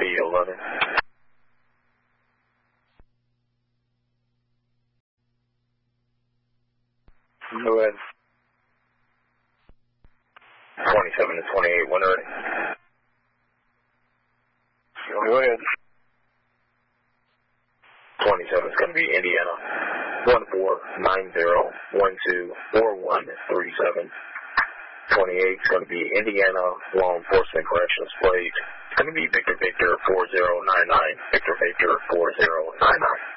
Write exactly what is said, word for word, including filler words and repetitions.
Indy eleven. Go ahead. twenty-seven to twenty-eight, when ready. Go ahead. twenty-seven is going to be Indiana. one four nine zero one two four one three seven. twenty-eight is going to be Indiana Law Enforcement Corrections Plate. It's going to be Victor Victor four zero nine nine. Victor Victor four zero nine nine.